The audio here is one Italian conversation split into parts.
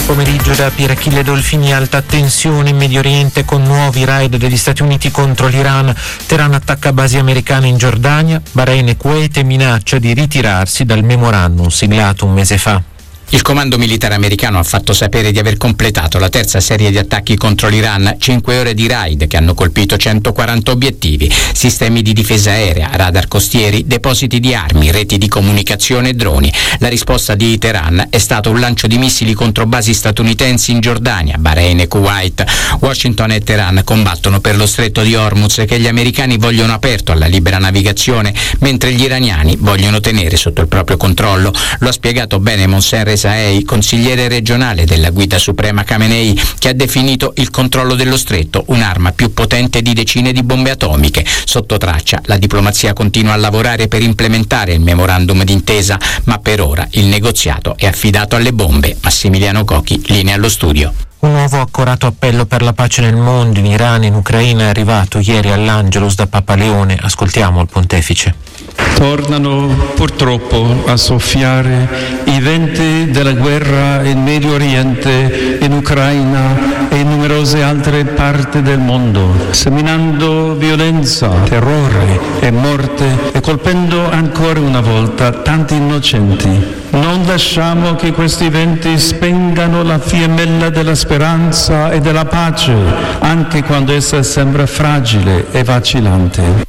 Pomeriggio da Pier Achille Dolfini, alta tensione in Medio Oriente con nuovi raid degli Stati Uniti contro l'Iran. Teheran attacca basi americane in Giordania, Bahrain e Kuwait e minaccia di ritirarsi dal memorandum siglato un mese fa. Il comando militare americano ha fatto sapere di aver completato la terza serie di attacchi contro l'Iran, 5 ore di raid che hanno colpito 140 obiettivi, sistemi di difesa aerea, radar costieri, depositi di armi, reti di comunicazione e droni. La risposta di Teheran è stato un lancio di missili contro basi statunitensi in Giordania, Bahrain e Kuwait. Washington e Teheran combattono per lo stretto di Hormuz, che gli americani vogliono aperto alla libera navigazione, mentre gli iraniani vogliono tenere sotto il proprio controllo. Lo ha spiegato bene Mohsen Rezaei, consigliere regionale della guida suprema Khamenei, che ha definito il controllo dello stretto un'arma più potente di decine di bombe atomiche. Sotto traccia, la diplomazia continua a lavorare per implementare il memorandum d'intesa, ma per ora il negoziato è affidato alle bombe. Massimiliano Cocchi, linea allo studio. Un nuovo accorato appello per la pace nel mondo, in Iran e in Ucraina, è arrivato ieri all'Angelus da Papa Leone. Ascoltiamo il pontefice. Tornano purtroppo a soffiare i venti della guerra in Medio Oriente, in Ucraina e in numerose altre parti del mondo, seminando violenza, terrore e morte e colpendo ancora una volta tanti innocenti. Non lasciamo che questi venti spengano la fiammella della speranza e della pace, anche quando essa sembra fragile e vacillante.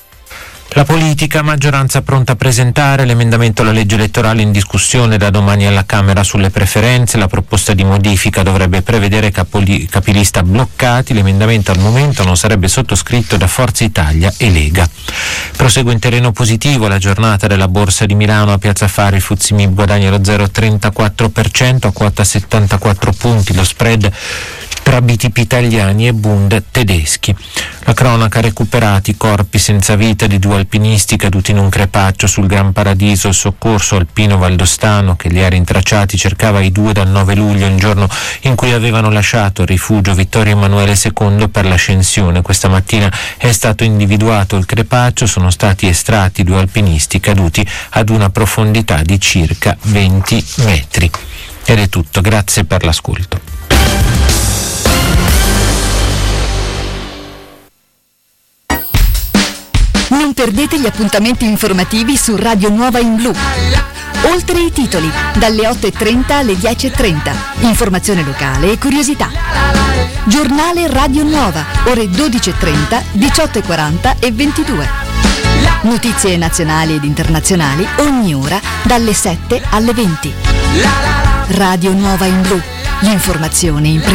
La politica, maggioranza pronta a presentare l'emendamento alla legge elettorale in discussione da domani alla Camera sulle preferenze. La proposta di modifica dovrebbe prevedere capilista bloccati. L'emendamento al momento non sarebbe sottoscritto da Forza Italia e Lega. Prosegue in terreno positivo la giornata della Borsa di Milano. A Piazza Affari il FTSE MIB guadagna lo 0,34% a quota 74 punti. Lo spread tra BTP italiani e Bund tedeschi. La cronaca: recuperati corpi senza vita di 2 alpinisti caduti in un crepaccio sul Gran Paradiso. Il soccorso alpino valdostano che li ha rintracciati cercava i 2 dal 9 luglio, il giorno in cui avevano lasciato il rifugio Vittorio Emanuele II per l'ascensione. Questa mattina è stato individuato il crepaccio, sono stati estratti 2 alpinisti caduti ad una profondità di circa 20 metri. Ed è tutto, grazie per l'ascolto. Non perdete gli appuntamenti informativi su Radio Nuova in Blu. Oltre i titoli, dalle 8:30 alle 10:30. Informazione locale e curiosità. Giornale Radio Nuova, ore 12:30, 18:40 e 22. Notizie nazionali ed internazionali ogni ora dalle 7 alle 20. Radio Nuova in Blu. L'informazione in prima.